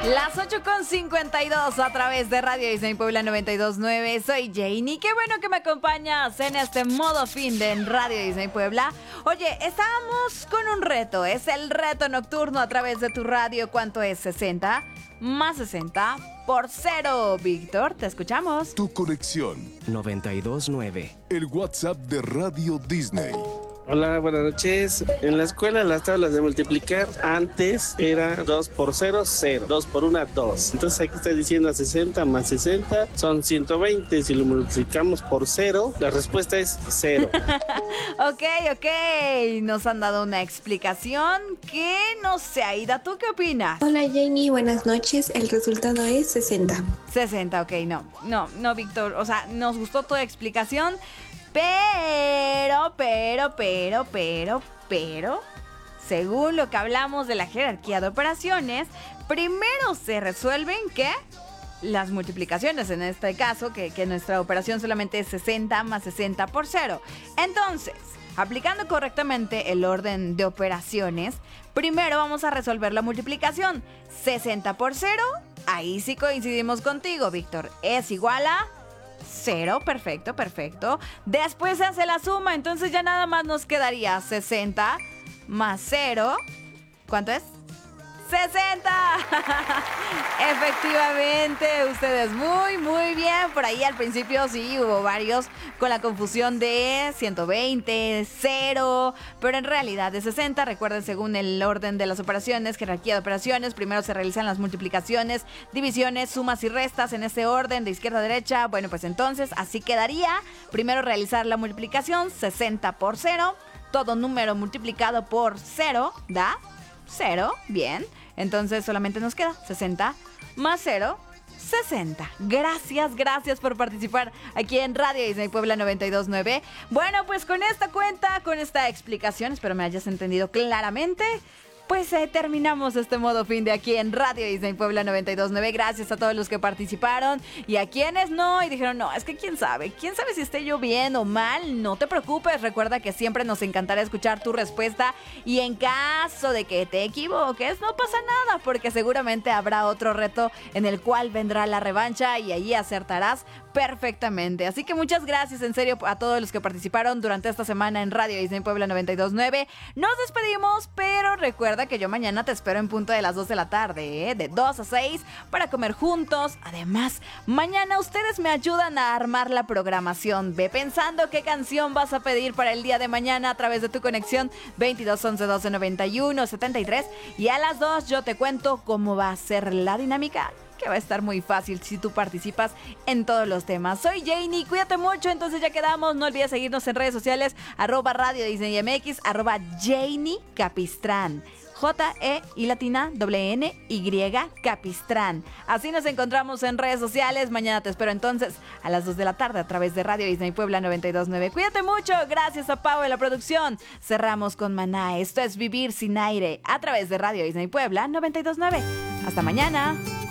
Las 8:52 a través de Radio Disney Puebla 92.9. Soy Janie. Qué bueno que me acompañas en este modo fin de en Radio Disney Puebla. Oye, estamos con un reto. Es el reto nocturno a través de tu radio. ¿Cuánto es? 60 más 60 por 0. Víctor, te escuchamos. Tu conexión. 92.9. El WhatsApp de Radio Disney. Hola, buenas noches. En la escuela las tablas de multiplicar antes era 2 por 0, 0. 2 por 1, 2. Entonces aquí está diciendo 60 más 60 son 120. Si lo multiplicamos por 0, la respuesta es 0. Ok. Nos han dado una explicación que no sé, Aida, ¿tú qué opinas? Hola Janie, buenas noches. El resultado es 60. 60, ok, no, Víctor. O sea, nos gustó tu explicación. Pero, según lo que hablamos de la jerarquía de operaciones, primero se resuelven, ¿qué? Las multiplicaciones, en este caso, que nuestra operación solamente es 60 más 60 por 0. Entonces, aplicando correctamente el orden de operaciones, primero vamos a resolver la multiplicación. 60 por 0, ahí sí coincidimos contigo, Víctor, es igual a 0, perfecto. Después se hace la suma, entonces ya nada más nos quedaría 60 más 0. ¿Cuánto es? 60. Efectivamente, ustedes muy bien. Por ahí al principio sí hubo varios con la confusión de 120, 0, pero en realidad de 60. Recuerden, según el orden de las operaciones, jerarquía de operaciones, primero se realizan las multiplicaciones, divisiones, sumas y restas en ese orden de izquierda a derecha. Bueno, pues entonces así quedaría. Primero realizar la multiplicación, 60 por 0. Todo número multiplicado por 0 da 0, bien. Entonces solamente nos queda 60 más 0, 60. Gracias por participar aquí en Radio Disney Puebla 92.9. Bueno, pues con esta cuenta, con esta explicación, espero me hayas entendido claramente. Pues terminamos este modo fin de aquí en Radio Disney Puebla 92.9. Gracias a todos los que participaron y a quienes no y dijeron, no, es que quién sabe si esté yo bien o mal. No te preocupes, recuerda que siempre nos encantará escuchar tu respuesta y en caso de que te equivoques, no pasa nada porque seguramente habrá otro reto en el cual vendrá la revancha y ahí acertarás perfectamente. Así que muchas gracias en serio a todos los que participaron durante esta semana en Radio Disney Puebla 92.9. Nos despedimos, pero recuerda que yo mañana te espero en punto de las 2 de la tarde, de 2 a 6, para comer juntos. Además, mañana ustedes me ayudan a armar la programación. Ve pensando qué canción vas a pedir para el día de mañana a través de tu conexión 22 11 12 91 73 y a las 2 yo te cuento cómo va a ser la dinámica, que va a estar muy fácil si tú participas en todos los temas. Soy Janie, cuídate mucho, entonces ya quedamos. No olvides seguirnos en redes sociales, @Radio Disney MX, @Janie Capistrán. J-E y latina N-Y Capistrán. Así nos encontramos en redes sociales. Mañana te espero entonces a las 2 de la tarde a través de Radio Disney Puebla 92.9. Cuídate mucho. Gracias a Pau en la producción. Cerramos con Maná. Esto es Vivir sin Aire a través de Radio Disney Puebla 92.9. Hasta mañana.